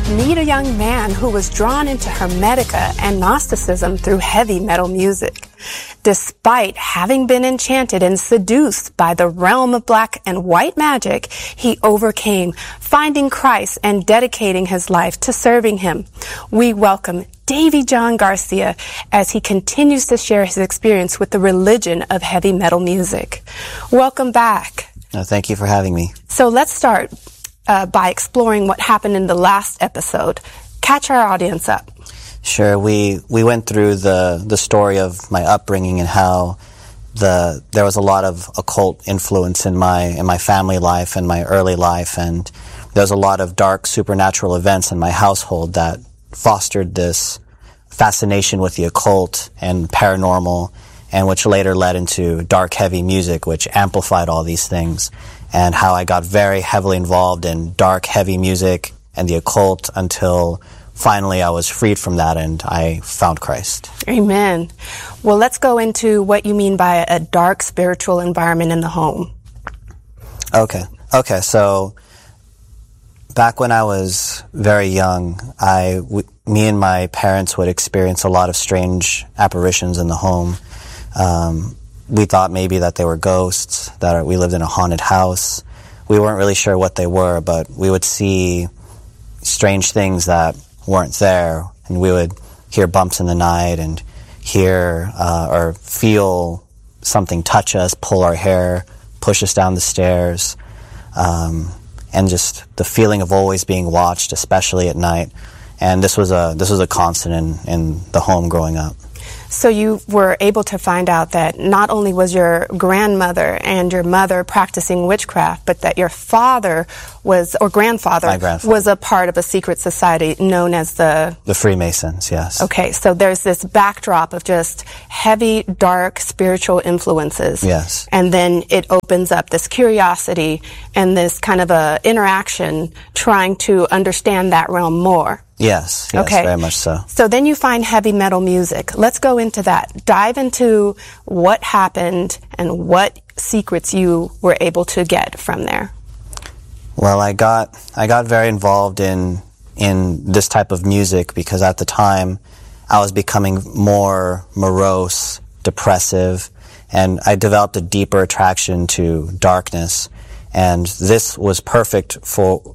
Meet a young man who was drawn into Hermetica and Gnosticism through heavy metal music. Despite having been enchanted and seduced by the realm of black and white magic, he overcame, finding Christ and dedicating his life to serving him. We welcome Davy John Garcia as he continues to share his experience with the religion of heavy metal music. Welcome back. Thank you for having me. So let's start by exploring what happened in the last episode. Catch our audience up. Sure. We went through the story of my upbringing and how there was a lot of occult influence in my family life and my early life, and there was a lot of dark supernatural events in my household that fostered this fascination with the occult and paranormal, and which later led into dark heavy music, which amplified all these things, and how I got very heavily involved in dark heavy music and the occult until finally I was freed from that and I found Christ. Amen. Well, let's go into what you mean by a dark spiritual environment in the home. Okay, so back when I was very young, me and my parents would experience a lot of strange apparitions in the home. We thought maybe that they were ghosts, that we lived in a haunted house. We weren't really sure what they were, but we would see strange things that weren't there, and we would hear bumps in the night and hear or feel something touch us, pull our hair, push us down the stairs, and just the feeling of always being watched, especially at night. And this was a constant in the home growing up. So you were able to find out that not only was your grandmother and your mother practicing witchcraft, but that your father grandfather was a part of a secret society known as the Freemasons, yes. Okay, so there's this backdrop of just heavy, dark, spiritual influences. Yes. And then it opens up this curiosity and this kind of a interaction trying to understand that realm more. Yes, okay. Very much so. So then you find heavy metal music. Let's go into that. Dive into what happened and what secrets you were able to get from there. Well, I got very involved in this type of music because at the time I was becoming more morose, depressive, and I developed a deeper attraction to darkness. And this was perfect for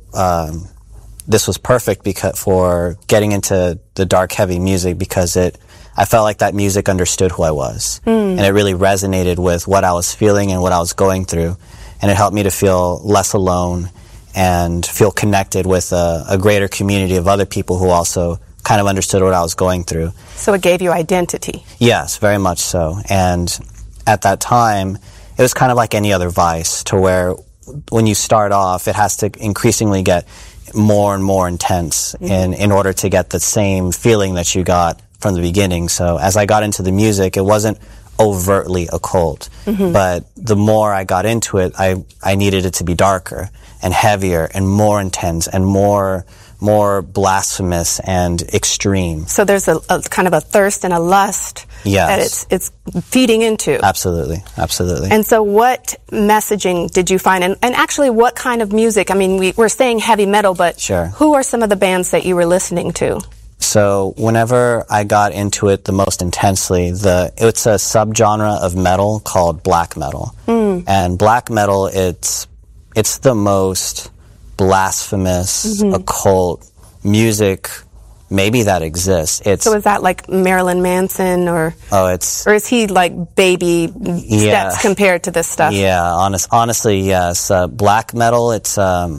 getting into the dark heavy music because I felt like that music understood who I was. And it really resonated with what I was feeling and what I was going through. And it helped me to feel less alone and feel connected with a greater community of other people who also kind of understood what I was going through. So it gave you identity. Yes, very much so. And at that time, it was kind of like any other vice, to where when you start off, it has to increasingly get more and more intense in order to get the same feeling that you got from the beginning. So as I got into the music, it wasn't overtly occult, but the more I got into it, I needed it to be darker and heavier and more intense and more blasphemous and extreme. So there's a kind of a thirst and a lust that it's feeding into. Absolutely. And so what messaging did you find? And actually, what kind of music? I mean, we're saying heavy metal, but sure. Who are some of the bands that you were listening to? So whenever I got into it the most intensely, it's a subgenre of metal called black metal. And black metal, it's the most blasphemous, occult music maybe that exists. So is that like Marilyn Manson or is he like baby steps compared to this stuff? Yeah, honestly, yes. Black metal, it's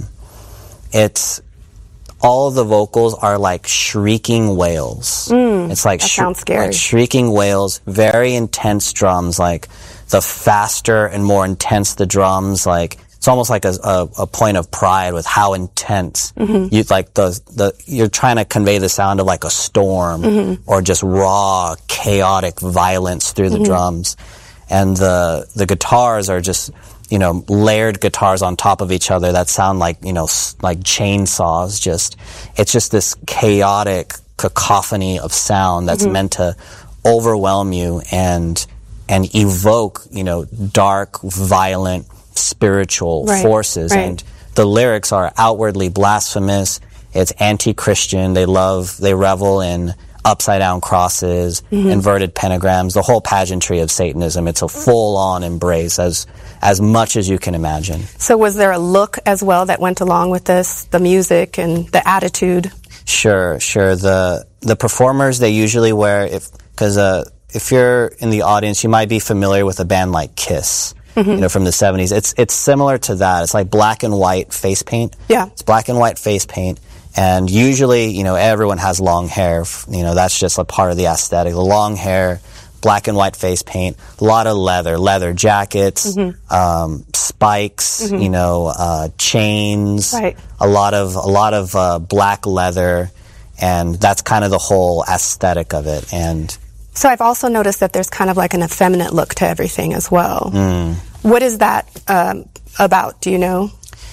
all of the vocals are like shrieking wails. It's like that sounds scary. Like shrieking wails, very intense drums. Like the faster and more intense the drums, like it's almost like a point of pride with how intense you like you're trying to convey the sound of like a storm or just raw, chaotic violence through the drums. And the guitars are just, layered guitars on top of each other that sound like, like chainsaws. It's just this chaotic cacophony of sound that's meant to overwhelm you and evoke, dark, violent, spiritual forces. Right. And the lyrics are outwardly blasphemous It's anti-Christian. They revel in upside down crosses, inverted pentagrams, the whole pageantry of Satanism. It's a full-on embrace as much as you can imagine. So was there a look as well that went along with this, the music and the attitude? Sure. The performers, they usually wear, if you're in the audience, you might be familiar with a band like Kiss, from the 70s. It's similar to that. It's like black and white face paint. Yeah. It's black and white face paint. And usually, everyone has long hair. That's just a part of the aesthetic. The long hair, black and white face paint, a lot of leather jackets, spikes, chains, right. a lot of black leather, and that's kind of the whole aesthetic of it. And so I've also noticed that there's kind of like an effeminate look to everything as well. What is that about? Do you know?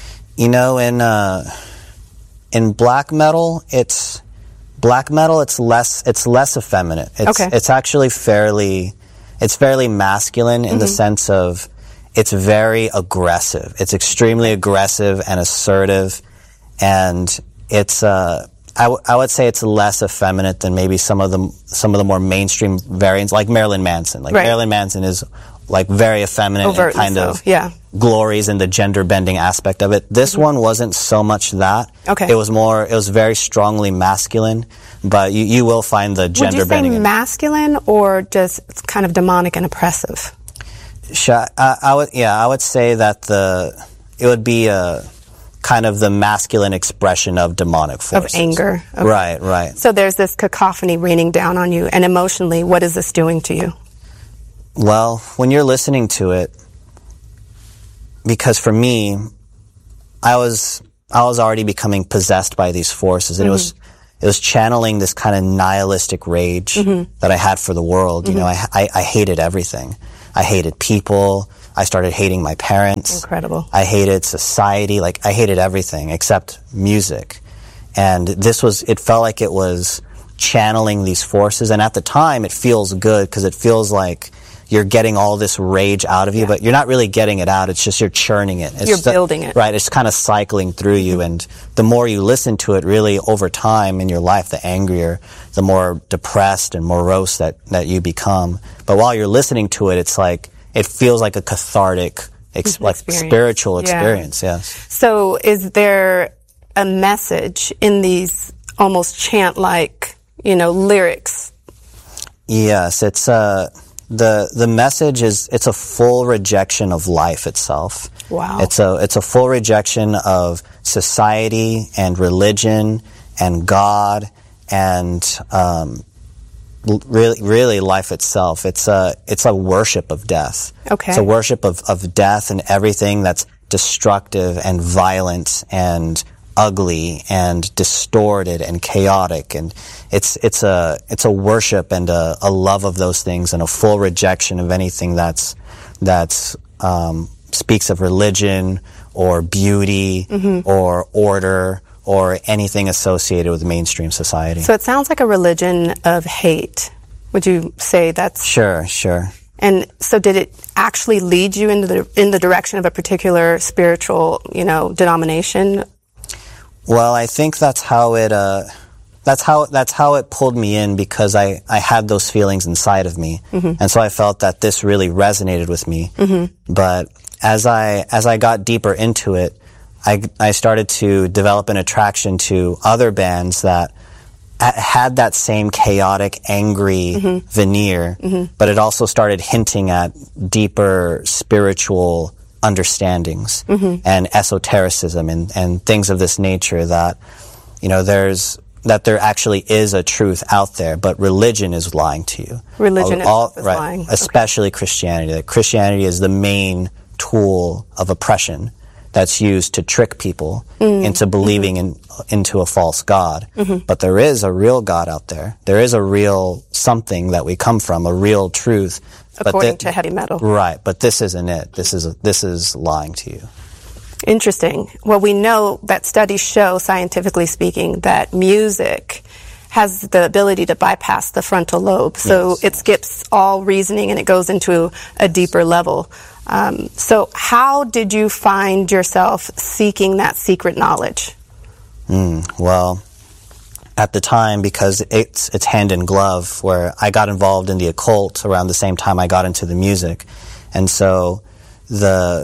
In black metal, it's less effeminate. It's actually fairly masculine in the sense of it's very aggressive. It's extremely aggressive and assertive, and it's I would say it's less effeminate than maybe some of the more mainstream variants, like Marilyn Manson. Like, right. Marilyn Manson is like very effeminate overtly and kind of glories in the gender bending aspect of it. This one wasn't so much that. Okay. It was very strongly masculine, but you will find the gender bending. Would you say masculine or just kind of demonic and oppressive? I would say that it would be a kind of the masculine expression of demonic forces. Of anger. Okay. Right. So there's this cacophony raining down on you, and emotionally, what is this doing to you? Well, when you're listening to it, because for me, I was already becoming possessed by these forces, and it was channeling this kind of nihilistic rage that I had for the world. I hated everything. I hated people. I started hating my parents. Incredible. I hated society. Like, I hated everything except music. And it felt like it was channeling these forces. And at the time, it feels good because it feels like you're getting all this rage out of you, but you're not really getting it out. It's just you're churning it. You're building it. Right. It's kind of cycling through you. And the more you listen to it, really, over time in your life, the angrier, the more depressed and morose that you become. But while you're listening to it, it's like, it feels like a cathartic, like spiritual experience, yes. So is there a message in these almost chant-like, lyrics? Yes, it's the message is, it's a full rejection of life itself. Wow. It's a full rejection of society and religion and God and really life itself. It's a worship of death. Okay. It's a worship of death and everything that's destructive and violent and ugly and distorted and chaotic, and it's a worship and a love of those things and a full rejection of anything that's speaks of religion or beauty or order or anything associated with mainstream society. So it sounds like a religion of hate. Would you say that's... Sure. And so did it actually lead you in the direction of a particular spiritual, denomination? Well, I think that's how it pulled me in, because I had those feelings inside of me. And so I felt that this really resonated with me. But as I got deeper into it, I started to develop an attraction to other bands that had that same chaotic, angry veneer, but it also started hinting at deeper spiritual understandings and esotericism and things of this nature, that there actually is a truth out there, but religion is lying to you. Religion is lying. Especially Christianity. That Christianity is the main tool of oppression that's used to trick people into believing into a false God. But there is a real God out there. There is a real something that we come from, a real truth. According to heavy metal. Right, but this isn't it. This is lying to you. Interesting. Well, we know that studies show, scientifically speaking, that music has the ability to bypass the frontal lobe. So it skips all reasoning and it goes into a deeper level. So how did you find yourself seeking that secret knowledge? Well, at the time, because it's hand in glove, where I got involved in the occult around the same time I got into the music. And so the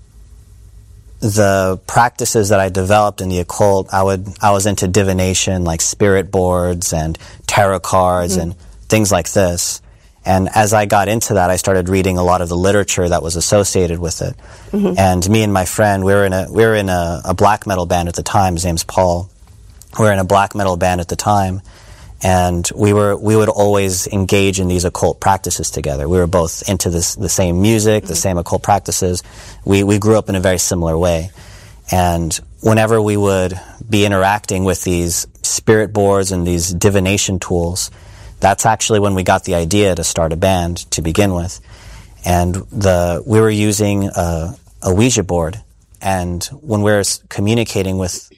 practices that I developed in the occult, I was into divination, like spirit boards and tarot cards and things like this. And as I got into that, I started reading a lot of the literature that was associated with it. And me and my friend, we were in a black metal band at the time. His name's Paul. We were in a black metal band at the time, and we would always engage in these occult practices together. We were both into the same music, the same occult practices. We grew up in a very similar way. And whenever we would be interacting with these spirit boards and these divination tools, that's actually when we got the idea to start a band to begin with. And we were using a Ouija board, and when we were communicating with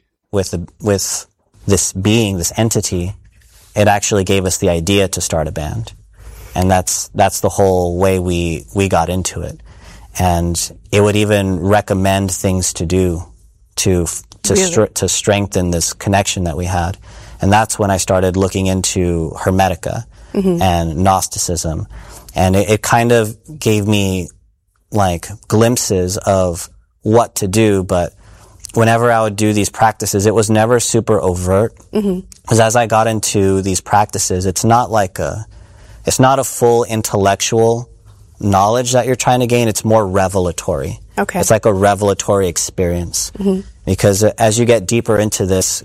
this being, this entity, it actually gave us the idea to start a band. And that's the whole way we got into it. And it would even recommend things to do to strengthen this connection that we had. And that's when I started looking into Hermetica and Gnosticism. And it kind of gave me like glimpses of what to do, but whenever I would do these practices, it was never super overt. Because as I got into these practices, it's not a full intellectual knowledge that you're trying to gain. It's more revelatory. Okay. It's like a revelatory experience. Because as you get deeper into this,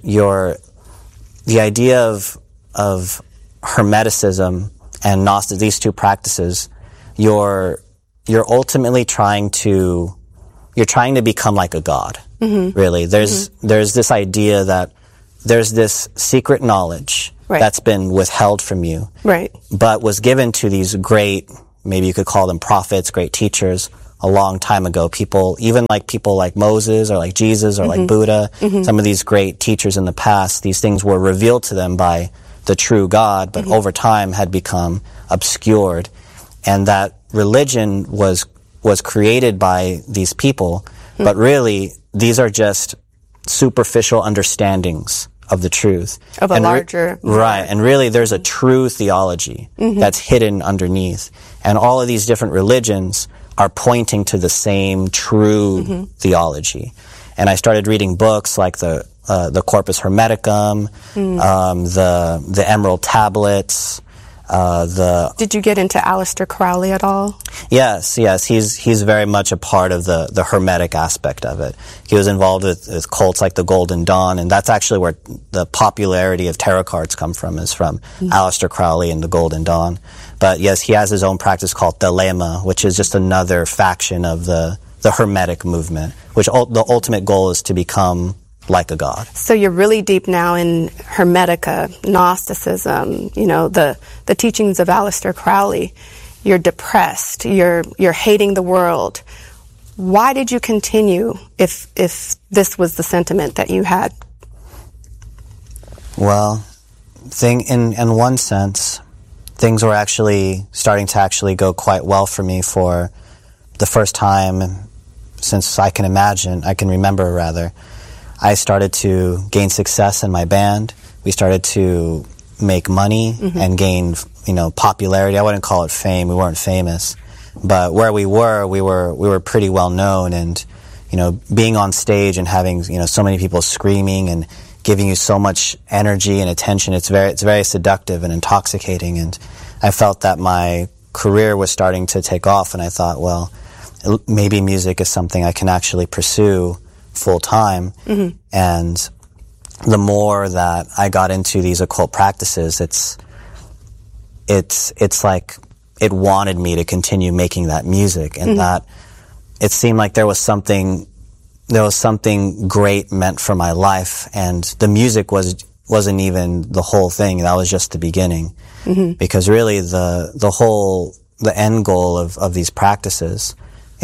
the idea of Hermeticism and Gnosticism, these two practices, you're ultimately trying to become like a god. Really. There's this idea that there's this secret knowledge that's been withheld from you, but was given to these great, maybe you could call them prophets, great teachers a long time ago. People like Moses or like Jesus or like Buddha, some of these great teachers in the past, these things were revealed to them by the true God, but over time had become obscured. And that religion was created by these people, but really these are just superficial understandings of the truth. Of a larger... Right. And really there's a true theology that's hidden underneath. And all of these different religions are pointing to the same true theology. And I started reading books like the Corpus Hermeticum, the Emerald Tablets, Did you get into Aleister Crowley at all? Yes. He's very much a part of the Hermetic aspect of it. He was involved with cults like the Golden Dawn, and that's actually where the popularity of tarot cards come from, is from Aleister Crowley and the Golden Dawn. But yes, he has his own practice called Thelema, which is just another faction of the Hermetic movement, which the ultimate goal is to become like a god. So you're really deep now in Hermetica, Gnosticism, the teachings of Aleister Crowley. You're depressed. You're hating the world. Why did you continue if this was the sentiment that you had? Well, in one sense, things were actually starting to actually go quite well for me for the first time since I can remember. I started to gain success in my band. We started to make money and gain, popularity. I wouldn't call it fame. We weren't famous. But where we were pretty well known, and, being on stage and having, so many people screaming and giving you so much energy and attention, it's very seductive and intoxicating. And I felt that my career was starting to take off, and I thought, well, maybe music is something I can actually pursue full time. And the more that I got into these occult practices, it's like it wanted me to continue making that music, and that it seemed like there was something great meant for my life, and the music wasn't even the whole thing. That was just the beginning. Because really the end goal of these practices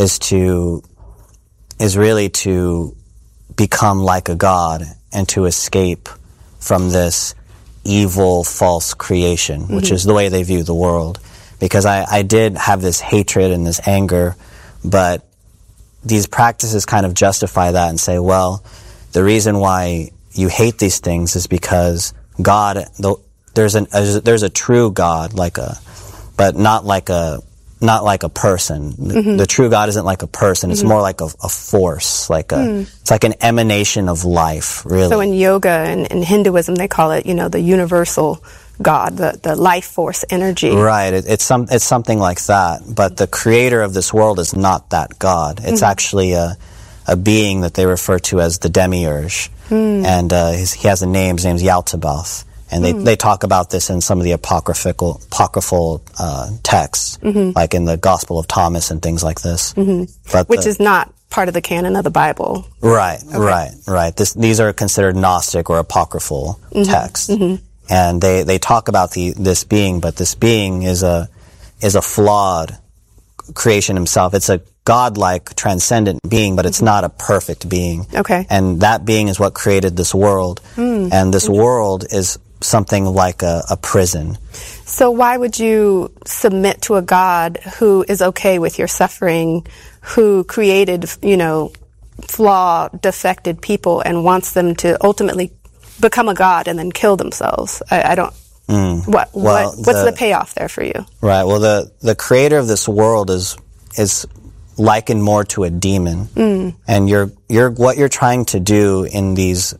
is really to become like a god and to escape from this evil, false creation, which is the way they view the world. Because I did have this hatred and this anger, but these practices kind of justify that and say, well, the reason why you hate these things is because God, there's a true God, but not like a person. The true God isn't like a person. It's more like a force, it's like an emanation of life, really. So in yoga and in Hinduism, they call it, the universal God, the life force energy. Right. It's something like that. But the creator of this world is not that God. It's actually a being that they refer to as the demiurge. And he has a name. His name's Yaldabaoth. And they talk about this in some of the apocryphal texts, like in the Gospel of Thomas and things like this. But which is not part of the canon of the Bible. Right, okay. right. These are considered Gnostic or apocryphal texts. And they talk about this being, but this being is a flawed creation himself. It's a godlike, transcendent being, but it's not a perfect being. Okay. And that being is what created this world. And this world is something like a prison. So why would you submit to a God who is okay with your suffering, who created, flawed, defected people and wants them to ultimately become a god and then kill themselves? I don't. What's the payoff there for you? Right. Well, the creator of this world is likened more to a demon, and what you're trying to do in these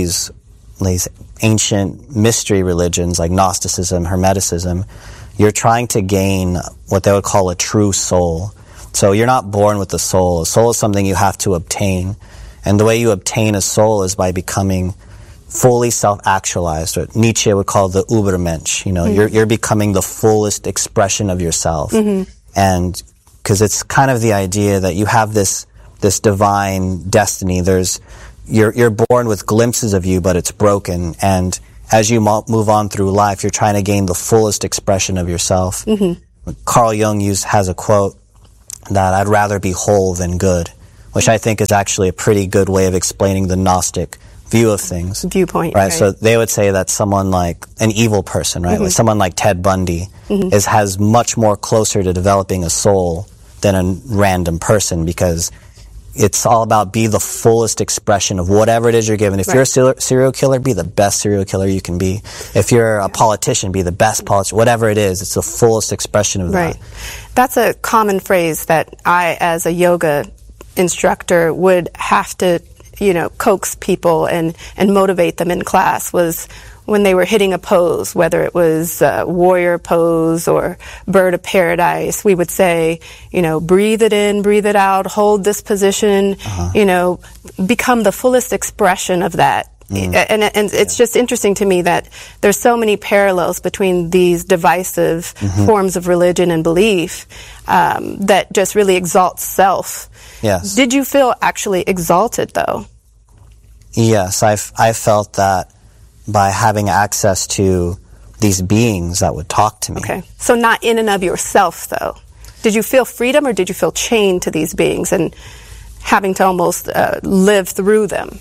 ancient mystery religions like Gnosticism, Hermeticism, you're trying to gain what they would call a true soul. So you're not born with a soul. A soul is something you have to obtain, and the way you obtain a soul is by becoming fully self-actualized, what Nietzsche would call the Übermensch. You're becoming the fullest expression of yourself. And because it's kind of the idea that you have this divine destiny. You're born with glimpses of you, but it's broken. And as you move on through life, you're trying to gain the fullest expression of yourself. Carl Jung has a quote that I'd rather be whole than good, which I think is actually a pretty good way of explaining the Gnostic view of things. Viewpoint. Right. So they would say that someone like an evil person, right? Like someone like Ted Bundy has much more closer to developing a soul than a random person, because it's all about be the fullest expression of whatever it is you're given. If you're a serial killer, be the best serial killer you can be. If you're a politician, be the best politician. Whatever it is, it's the fullest expression of that. That's a common phrase that I, as a yoga instructor, would have to, coax people and motivate them in class, was when they were hitting a pose, whether it was warrior pose or bird of paradise. We would say, breathe it in, breathe it out, hold this position, become the fullest expression of that. And it's just interesting to me that there's so many parallels between these divisive forms of religion and belief that just really exalts self. Yes. Did you feel actually exalted, though? Yes, I felt that by having access to these beings that would talk to me. Okay. So not in and of yourself, though. Did you feel freedom, or did you feel chained to these beings and having to almost live through them?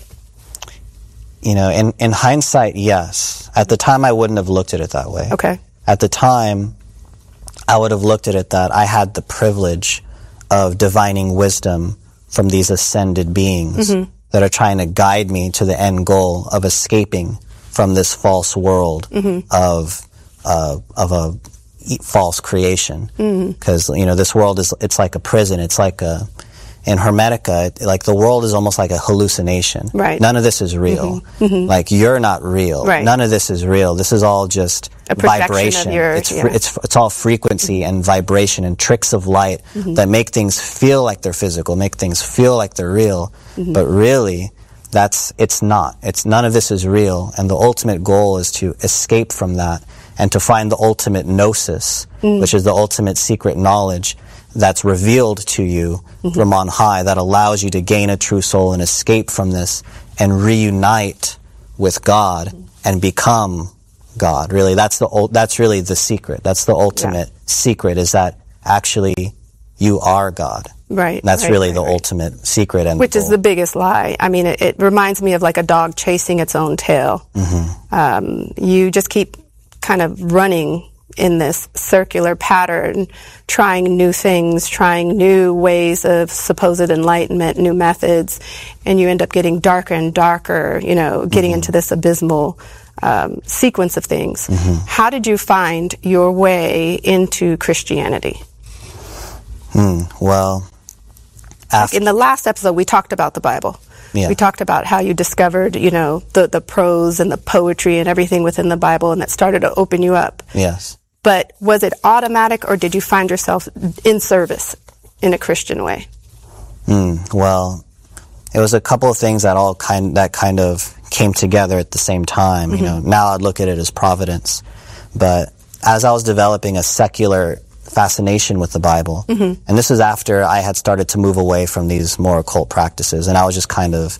In hindsight, yes. At the time, I wouldn't have looked at it that way. Okay. At the time, I would have looked at it that I had the privilege of divining wisdom from these ascended beings that are trying to guide me to the end goal of escaping from this false world of a false creation. Because this world it's like a prison. It's like in Hermetica, the world is almost like a hallucination. Right. None of this is real. Like, you're not real. Right. None of this is real. This is all just a vibration. It's all frequency and vibration and tricks of light that make things feel like they're physical, make things feel like they're real, but really it's not. None of this is real, and the ultimate goal is to escape from that and to find the ultimate gnosis, which is the ultimate secret knowledge that's revealed to you from on high, that allows you to gain a true soul and escape from this and reunite with God and become God. Really, that's really the secret. That's the ultimate secret, is that actually you are God. Right. That's really the ultimate secret, and which is the biggest lie. I mean, it reminds me of like a dog chasing its own tail. You just keep kind of running in this circular pattern, trying new things, trying new ways of supposed enlightenment, new methods, and you end up getting darker and darker, you know, getting into this abysmal sequence of things. How did you find your way into Christianity? Well, like in the last episode, we talked about the Bible. Yeah. We talked about how you discovered, you know, the prose and the poetry and everything within the Bible, and that started to open you up. Yes. But was it automatic, or did you find yourself in service in a Christian way? Well, it was a couple of things that kind of came together at the same time. You know, now I'd look at it as providence. But as I was developing a secular fascination with the Bible, and this is after I had started to move away from these more occult practices, and I was just kind of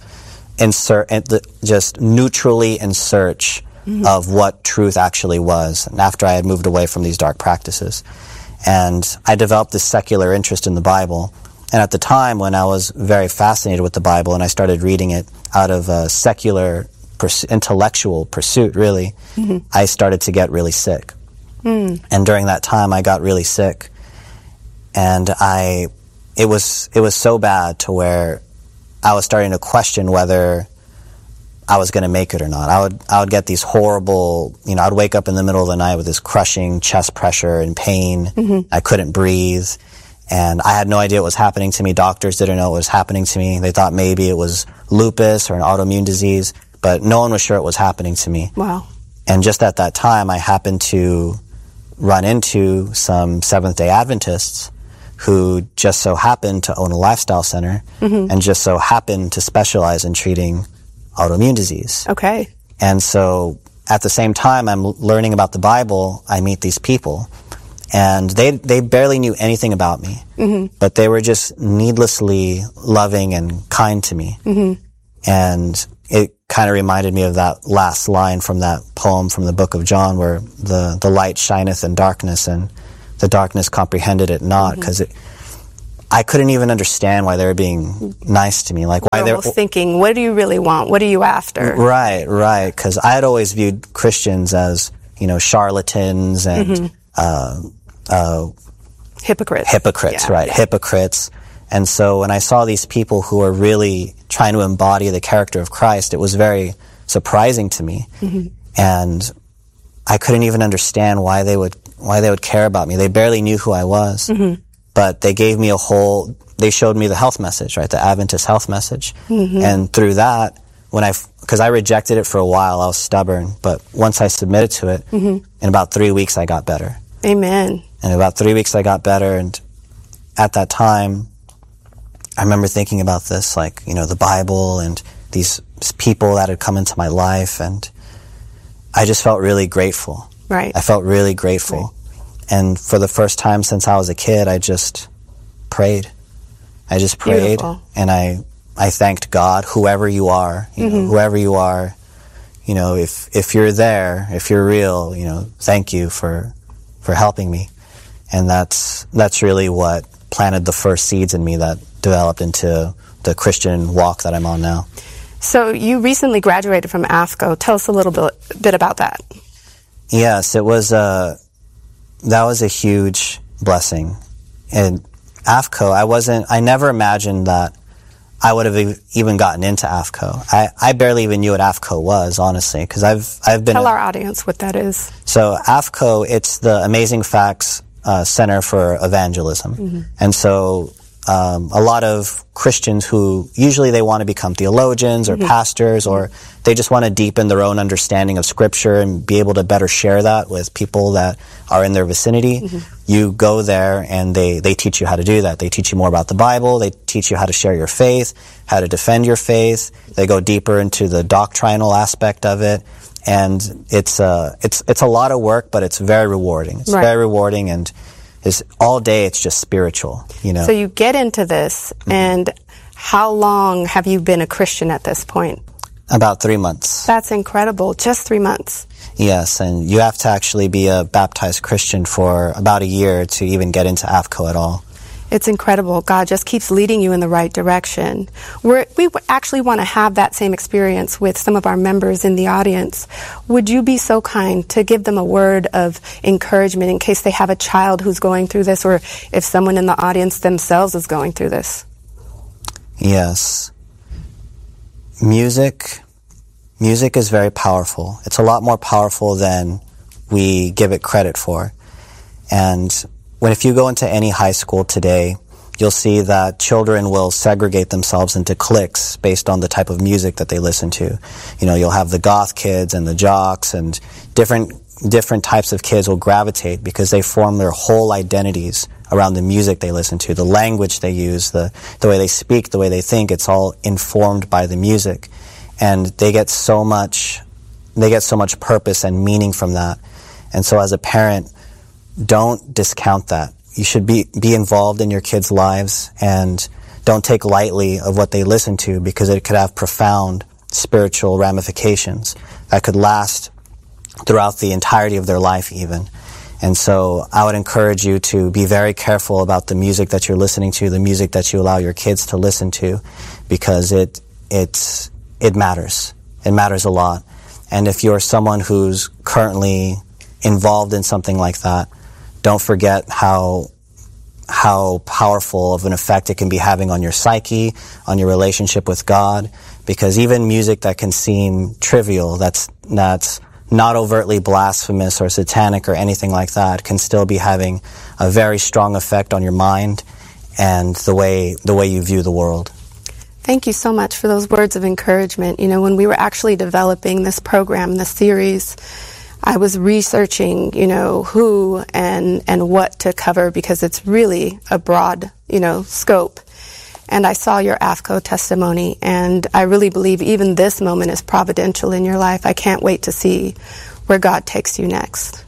just neutrally in search of what truth actually was, and after I had moved away from these dark practices. And I developed this secular interest in the Bible, and at the time when I was very fascinated with the Bible and I started reading it out of a secular intellectual pursuit, really, I started to get really sick. And during that time, I got really sick, and it was so bad to where I was starting to question whether I was going to make it or not. I would get these horrible, you know, I'd wake up in the middle of the night with this crushing chest pressure and pain. I couldn't breathe, and I had no idea what was happening to me. Doctors didn't know what was happening to me. They thought maybe it was lupus or an autoimmune disease, but no one was sure what was happening to me. Wow. And just at that time, I happened to run into some Seventh-day Adventists who just so happened to own a lifestyle center and just so happened to specialize in treating autoimmune disease. Okay. And so at the same time I'm learning about the Bible, I meet these people, and they barely knew anything about me, but they were just needlessly loving and kind to me. And it kind of reminded me of that last line from that poem from the book of John, where the light shineth in darkness, and the darkness comprehended it not, because I couldn't even understand why they were being nice to me. Like, why they're thinking, what do you really want? What are you after? Right. Because I had always viewed Christians as, you know, charlatans and hypocrites. Hypocrites, right? Hypocrites. And so when I saw these people who were really trying to embody the character of Christ, it was very surprising to me. And I couldn't even understand why they would care about me. They barely knew who I was. But they gave me they showed me the health message, right? The Adventist health message. And through that, because I rejected it for a while, I was stubborn, but once I submitted to it, in about 3 weeks I got better. Amen. In about 3 weeks I got better, and at that time, I remember thinking about this, like, you know, the Bible and these people that had come into my life, and I just felt really grateful. Right. I felt really grateful. Right. And for the first time since I was a kid, I just prayed. I just prayed. Beautiful. And I thanked God, whoever you are, you know, whoever you are, you know, if you're there, if you're real, you know, thank you for helping me. And that's really what planted the first seeds in me that developed into the Christian walk that I'm on now. So you recently graduated from AFCO. Tell us a little bit about that. Yes, that was a huge blessing. And AFCO, I never imagined that I would have even gotten into AFCO. I barely even knew what AFCO was, honestly, because I've been... Tell our audience what that is. So AFCO, it's the Amazing Facts Center for Evangelism. And so a lot of Christians who usually they want to become theologians or pastors, or they just want to deepen their own understanding of Scripture and be able to better share that with people that are in their vicinity. You go there and they teach you how to do that. They teach you more about the Bible. They teach you how to share your faith, how to defend your faith. They go deeper into the doctrinal aspect of it. And it's a lot of work, but it's very rewarding. It's very rewarding, and all day it's just spiritual, you know. So you get into this, and how long have you been a Christian at this point? About 3 months. That's incredible. Just 3 months. Yes, and you have to actually be a baptized Christian for about a year to even get into AFCO at all. It's incredible. God just keeps leading you in the right direction. We actually want to have that same experience with some of our members in the audience. Would you be so kind to give them a word of encouragement in case they have a child who's going through this, or if someone in the audience themselves is going through this? Yes. Music is very powerful. It's a lot more powerful than we give it credit for. And if you go into any high school today, you'll see that children will segregate themselves into cliques based on the type of music that they listen to. You know, you'll have the goth kids and the jocks, and different types of kids will gravitate because they form their whole identities around the music they listen to, the language they use, the way they speak, the way they think. It's all informed by the music. And they get so much purpose and meaning from that. And so as a parent, don't discount that. You should be involved in your kids' lives, and don't take lightly of what they listen to, because it could have profound spiritual ramifications that could last throughout the entirety of their life even. And so I would encourage you to be very careful about the music that you're listening to, the music that you allow your kids to listen to, because it matters. It matters a lot. And if you're someone who's currently involved in something like that, don't forget how powerful of an effect it can be having on your psyche, on your relationship with God, because even music that can seem trivial, that's not overtly blasphemous or satanic or anything like that, can still be having a very strong effect on your mind and the way you view the world. Thank you so much for those words of encouragement. You know, when we were actually developing this program, this series, I was researching, you know, who and what to cover, because it's really a broad, you know, scope. And I saw your AFCO testimony, and I really believe even this moment is providential in your life. I can't wait to see where God takes you next.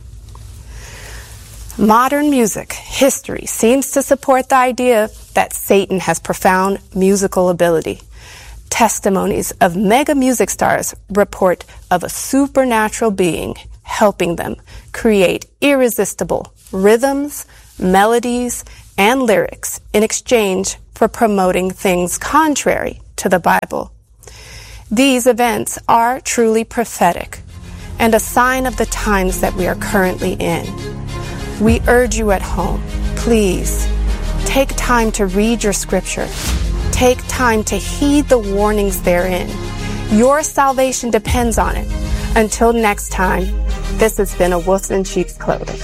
Modern music history seems to support the idea that Satan has profound musical ability. Testimonies of mega music stars report of a supernatural being helping them create irresistible rhythms, melodies, and lyrics in exchange for promoting things contrary to the Bible. These events are truly prophetic and a sign of the times that we are currently in. We urge you at home, please, take time to read your scripture. Take time to heed the warnings therein. Your salvation depends on it. Until next time, this has been A Wolf in Sheep's Clothing.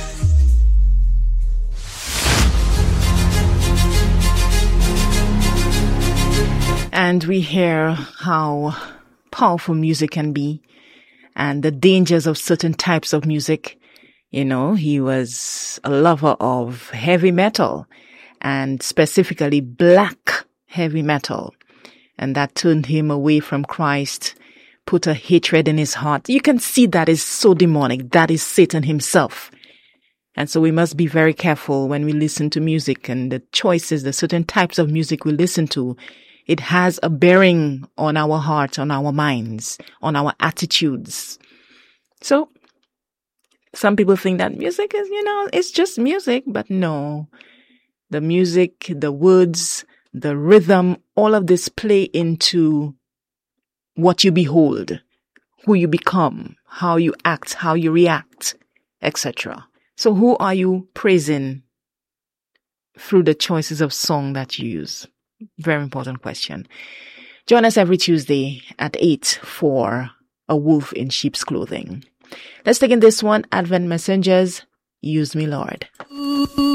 And we hear how powerful music can be and the dangers of certain types of music. You know, he was a lover of heavy metal, and specifically black heavy metal. And that turned him away from Christ, put a hatred in his heart. You can see that is so demonic. That is Satan himself. And so we must be very careful when we listen to music, and the choices, the certain types of music we listen to. It has a bearing on our hearts, on our minds, on our attitudes. So some people think that music is, you know, it's just music, but no. The music, the words, the rhythm, all of this play into what you behold, who you become, how you act, how you react, etc. So who are you praising through the choices of song that you use? Very important question. Join us every Tuesday at 8 for A Wolf in Sheep's Clothing. Let's take in this one, Advent Messengers, Use Me, Lord.